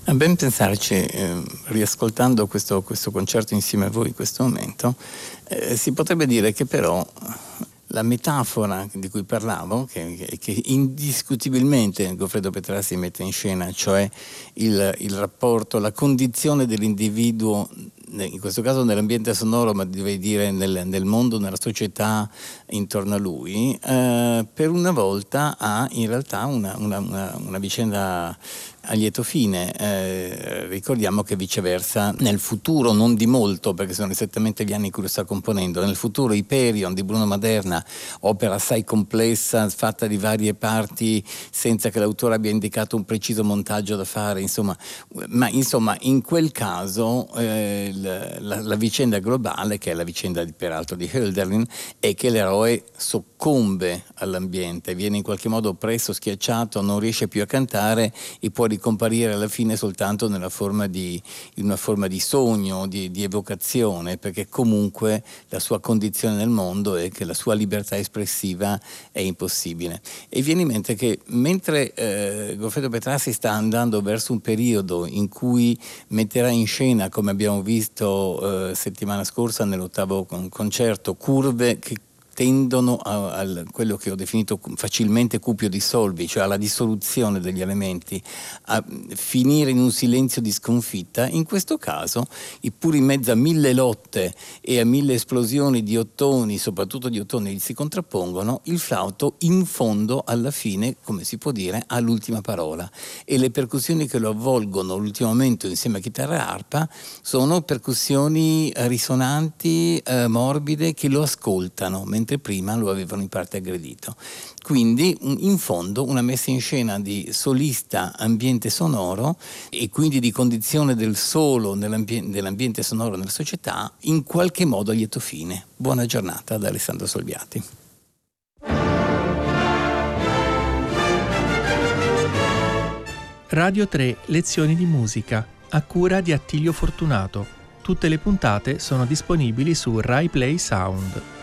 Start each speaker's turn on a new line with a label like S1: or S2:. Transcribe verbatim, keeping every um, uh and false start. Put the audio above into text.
S1: A ben pensarci, eh, riascoltando questo, questo concerto insieme a voi in questo momento, eh, si potrebbe dire che però la metafora di cui parlavo, che, che indiscutibilmente Goffredo Petrassi mette in scena, cioè il, il rapporto, la condizione dell'individuo, in questo caso nell'ambiente sonoro, ma direi dire nel, nel mondo, nella società intorno a lui, eh, per una volta ha in realtà una, una, una, una vicenda a lieto fine. Eh, ricordiamo che viceversa nel futuro, non di molto perché sono esattamente gli anni in cui lo sta componendo, nel futuro Hyperion di Bruno Maderna, opera assai complessa fatta di varie parti senza che l'autore abbia indicato un preciso montaggio da fare, insomma, ma insomma in quel caso eh, la, la, la vicenda globale, che è la vicenda di, peraltro di Hölderlin, è che l'eroe soccombe all'ambiente, viene in qualche modo oppresso, schiacciato, non riesce più a cantare e può ricomparire alla fine soltanto nella forma di, in una forma di sogno, di, di evocazione, perché comunque la sua condizione nel mondo è che la sua libertà espressiva è impossibile. E viene in mente che mentre eh, Goffredo Petrassi sta andando verso un periodo in cui metterà in scena, come abbiamo visto eh, settimana scorsa nell'ottavo con- concerto, curve che tendono a, a quello che ho definito facilmente cupio dissolvi, cioè alla dissoluzione degli elementi, a finire in un silenzio di sconfitta. In questo caso, pur in mezzo a mille lotte e a mille esplosioni di ottoni, soprattutto di ottoni che si contrappongono, il flauto in fondo alla fine, come si può dire, ha l'ultima parola, e le percussioni che lo avvolgono all'ultimo momento insieme a chitarra e arpa sono percussioni risonanti, eh, morbide, che lo ascoltano, mentre prima lo avevano in parte aggredito. Quindi in fondo una messa in scena di solista ambiente sonoro e quindi di condizione del solo nell'ambiente, dell'ambiente sonoro nella società, in qualche modo a lieto fine. Buona giornata da Alessandro Solviati.
S2: Radio tre Lezioni di musica, a cura di Attilio Fortunato. Tutte le puntate sono disponibili su Rai Play Sound.